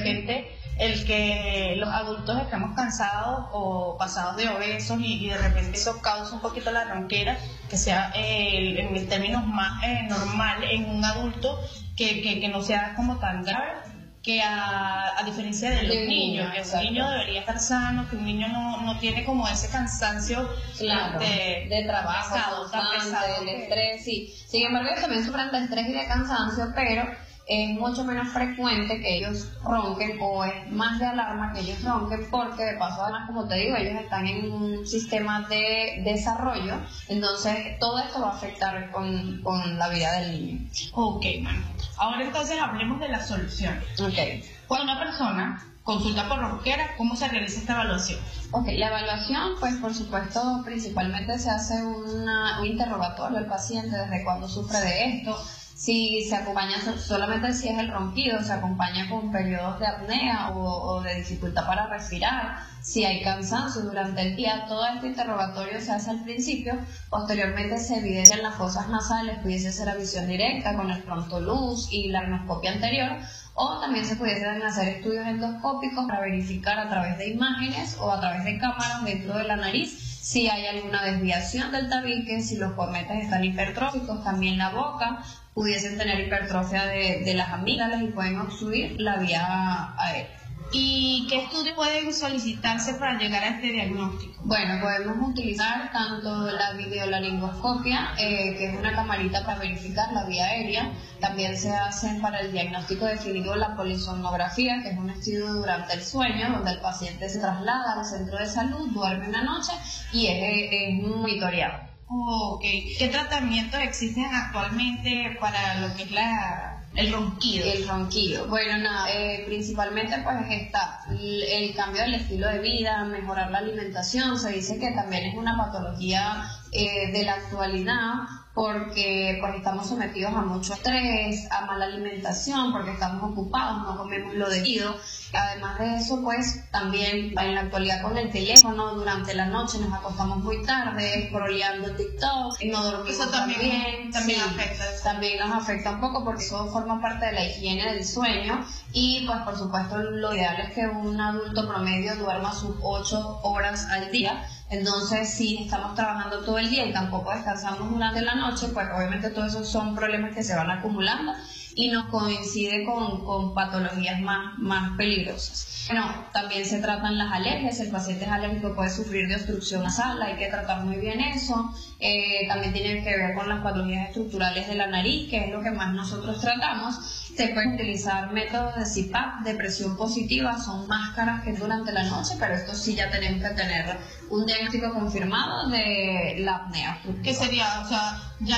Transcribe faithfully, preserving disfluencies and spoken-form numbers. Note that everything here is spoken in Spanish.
repente el que los adultos estemos cansados o pasados de obesos y, y de repente eso causa un poquito la ronquera, que sea eh, en términos más eh, normal en un adulto, que, que, que no sea como tan grave, que a, a diferencia de los de niños, que un niño debería estar sano, que un niño no, no tiene como ese cansancio, claro, de, de trabajo, pesado, tan pesado, del que... estrés, sí. Sin embargo, ellos también sufren de estrés y de cansancio, pero es mucho menos frecuente que ellos ronquen, o es más de alarma que ellos ronquen, porque de paso, además, como te digo, ellos están en un sistema de desarrollo, entonces todo esto va a afectar con, con la vida del niño. Ok, bueno. Ahora entonces hablemos de la solución. Ok. Cuando una persona consulta por ronquera, ¿cómo se realiza esta evaluación? Ok, la evaluación, pues por supuesto, principalmente se hace una, un interrogatorio al paciente desde cuándo sufre de esto. Si se acompaña solamente si es el ronquido, se acompaña con periodos de apnea o, o de dificultad para respirar, si hay cansancio durante el día. Todo este interrogatorio se hace al principio, posteriormente se evidencian las fosas nasales, pudiese ser a visión directa con el frontoluz y la arnoscopia anterior, o también se pudiesen hacer estudios endoscópicos para verificar a través de imágenes o a través de cámaras dentro de la nariz si hay alguna desviación del tabique, si los cornetes están hipertróficos, también la boca, pudiesen tener hipertrofia de, de las amígdalas y pueden obstruir la vía aérea. ¿Y qué estudios pueden solicitarse para llegar a este diagnóstico? Bueno, podemos utilizar tanto la videolaringoscopia, eh, que es una camarita para verificar la vía aérea. También se hacen para el diagnóstico definitivo la polisomnografía, que es un estudio durante el sueño, donde el paciente se traslada al centro de salud, duerme una noche y es, es monitoreado. Ok. ¿Qué tratamientos existen actualmente para lo que es la, el ronquido? El ronquido. Bueno, nada, eh, principalmente pues está el, el cambio del estilo de vida, mejorar la alimentación. Se dice que también es una patología eh, de la actualidad, porque pues estamos sometidos a mucho estrés, a mala alimentación, porque estamos ocupados, no comemos lo debido. Además de eso, pues también en la actualidad con el teléfono, durante la noche nos acostamos muy tarde, scrolleando TikTok, y no dormimos eso también, bien. también sí, afecta. También nos afecta un poco porque eso forma parte de la higiene del sueño, y pues por supuesto lo ideal es que un adulto promedio duerma sus ocho horas al día. Entonces, si estamos trabajando todo el día y tampoco descansamos durante la noche, pues obviamente todos esos son problemas que se van acumulando y nos coincide con, con patologías más, más peligrosas. Bueno, también se tratan las alergias. El paciente es alérgico, puede sufrir de obstrucción nasal, hay que tratar muy bien eso. Eh, también tiene que ver con las patologías estructurales de la nariz, que es lo que más nosotros tratamos. Se pueden utilizar métodos de C PAP, de presión positiva, son máscaras que durante la noche, pero esto sí ya tenemos que tener un diagnóstico confirmado de la apnea. ¿Qué sería? O sea, ya